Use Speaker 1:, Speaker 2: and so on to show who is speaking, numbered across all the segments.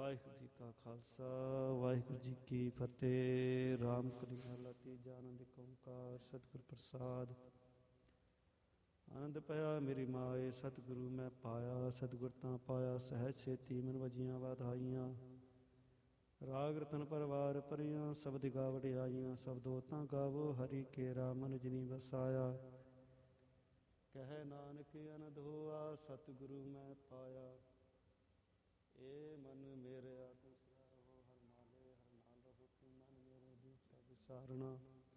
Speaker 1: ਵਾਹਿਗੁਰੂ ਜੀ ਕਾ ਖਾਲਸਾ ਵਾਹਿਗੁਰੂ ਜੀ ਕੀ ਫਤਿਹ। ਰਾਮ ਕਲੀ ਮਹਲਾ ਤੀਜਾ। ਆਨੰਦ ਏਕ ਓੰਕਾਰ ਸਤਿਗੁਰ ਪ੍ਰਸਾਦ। ਆਨੰਦ ਪਿਆ ਮੇਰੀ ਮਾਏ ਸਤਿਗੁਰੂ ਮੈਂ ਪਾਇਆ। ਸਤਿਗੁਰ ਤਾਂ ਪਾਇਆ ਸਹਿਜ ਛੇਤੀ ਮਨ ਵਜੀਆਂ ਵਾਧਾਈਆਂ। ਰਾਗ ਰਤਨ ਪਰਵਾਰ ਭਰੀਆਂ ਸ਼ਬਦ ਗਾ ਵਡਿਆਈਆਂ। ਸ਼ਬਦੋ ਤਾਂ ਗਾਵੋ ਹਰੀ ਕੇਰਾ ਮਨ ਜਿਨੀ ਵਸਾਇਆ। ਕਹਿ ਨਾਨਕ ਅਨੰਦ ਹੋਆ ਸਤਿਗੁਰੂ ਮੈਂ ਪਾਇਆ। ਏ ਮਨ ਮੇਰਿਆ ਤੂੰ ਸਦਾ ਰਹੋ ਹਰ ਨਾਲੇ। ਹਰ ਨਾਲ ਰਹੋ ਤੂੰ ਮਨ ਮੇਰੇ ਦੂਜਾ ਵਿਸਾਰਣਾ।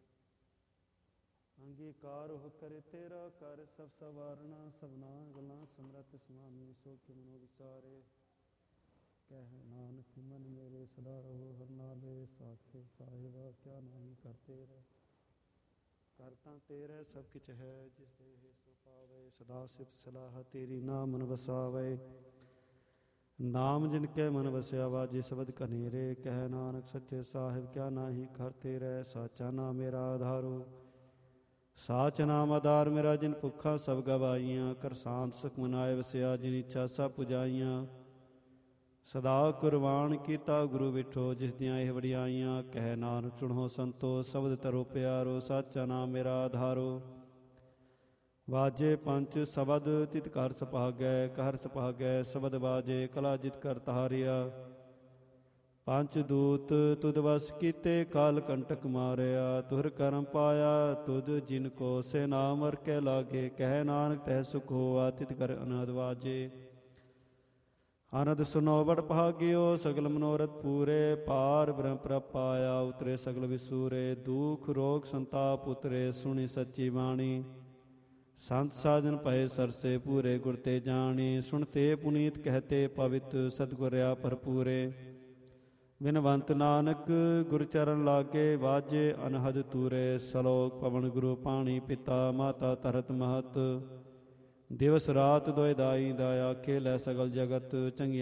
Speaker 1: ਅੰਗੀਕਾਰ ਹੋ ਕਰੇ ਤੇਰਾ ਕਰ ਸਭ ਸਵਾਰਣਾ। ਸਭਨਾ ਗੱਲਾਂ ਸਮਰੱਥ ਸੁਆਮੀ ਸੋ ਕਿ ਮਨੋ ਵਿਸਾਰੇ। ਕਹਿ ਨਾਨਕ ਮਨ ਮੇਰੇ ਸਦਾ ਰਹੋ ਹਰ ਨਾਲੇ। ਸਾਖੇ ਸਾਹਿਬਾ ਕਿਆ ਨਾਹੀ ਕਰ ਤੇਰੇ। ਕਰ ਤਾਂ ਤੇਰੇ ਸਭ ਕਿਛ ਹੈ ਜਿਸ ਦੇ ਸੋ ਪਾਵੇ। ਸਦਾ ਸਿਫਤ ਸਲਾਹ ਤੇਰੀ ਨਾਮ ਮਨ ਵਸਾਵੇ। ਨਾਮ ਜਿਨ ਕੇ ਮਨ ਵਸਿਆ ਵਾਜੇ ਸ਼ਬਦ ਕਨੇਰੇ। ਕਹਿ ਨਾਨਕ ਸੱਚੇ ਸਾਹਿਬ ਕਿਆ ਨਾਹੀ ਕਰ ਤੇਰੇ। ਸਾਚਾ ਨਾਮ ਮੇਰਾ ਆਧਾਰੋ ਸਾਚ ਨਾਮ ਆਧਾਰ ਮੇਰਾ। ਜਿਨ ਭੁੱਖਾਂ ਸਭ ਗਵਾਈਆਂ ਕਰ ਸ਼ਾਂਤ ਸੁਖ ਮਨਾਏ ਵਸਿਆ। ਜਿਨ ਇੱਛਾ ਸਭ ਪੁਜਾਈਆਂ ਸਦਾ ਕੁਰਬਾਨ ਕੀਤਾ ਗੁਰੂ ਵਿਠੋ ਜਿਸ ਦੀਆਂ ਇਹ ਵਡਿਆਈਆਂ। ਕਹਿ ਨਾਨਕ ਸੁਣੋ ਸੰਤੋ ਸ਼ਬਦ ਤਰੋ ਪਿਆਰੋ। ਸਾਚਾ ਨਾਮ ਮੇਰਾ ਆਧਾਰੋ ਵਾਜੇ ਪੰਚ ਸ਼ਬਦ ਤਿਤ ਘਰ ਸੁਭਾਗੈ। ਘਰ ਸੁਭਾਗੈ ਸ਼ਬਦ ਵਾਜੇ ਕਲਾ ਜਿਤ ਕਰ ਤਾਰਿਆ। ਪੰਚ ਦੂਤ ਤੁਧ ਵਸ ਕੀਤੇ ਕਾਲ ਕੰਟਕ ਮਾਰਿਆ। ਤੁਹਰ ਕਰਮ ਪਾਇਆ ਤੁਧ ਜਿਨ ਕੋ ਸੇ ਨਾਮ ਮਰ ਕੇ ਲਾਗੇ। ਕਹਿ ਨਾਨਕ ਤਹਿ ਸੁਖ ਹੋਆ ਤਿਤ ਕਰ ਅਨਹਦ ਵਾਜੇ। ਆਨੰਦ ਸੁਨੋ ਬੜ ਭਾਗਿਓ ਸਗਲ ਮਨੋਰਥ ਪੂਰੇ। ਪਾਰ ਬ੍ਰਹਮ ਪ੍ਰਭ ਪਾਇਆ ਉਤਰੇ ਸਗਲ ਵਿਸੂਰੇ। ਦੁਖ ਰੋਗ ਸੰਤਾਪ ਉਤਰੇ ਸੁਣੀ ਸੱਚੀ ਬਾਣੀ। ਸੰਤ ਸਾਜਨ ਭਏ ਸਰਸੇ ਪੂਰੇ ਗੁਰ ਤੇ ਜਾਣੀ। ਸੁਣਤੇ ਪੁਨੀਤ ਕਹਤੇ ਪਵਿੱਤ ਸਤਿਗੁਰਿਆ ਭਰਪੂਰੇ। ਬਿਨਵੰਤ ਨਾਨਕ ਗੁਰ ਚਰਨ ਲਾਗੇ ਵਾਜੇ ਅਨਹਦ ਤੂਰੇ। ਸਲੋਕ ਪਵਨ ਗੁਰੂ ਪਾਣੀ ਪਿਤਾ ਮਾਤਾ ਧਰਤ ਮਹਤ। ਦਿਵਸ ਰਾਤ ਦੋਇ ਦਾਈ ਦਾਇਆ ਖੇਲੈ ਸਗਲ ਜਗਤ। ਚੰਗੀਆਂ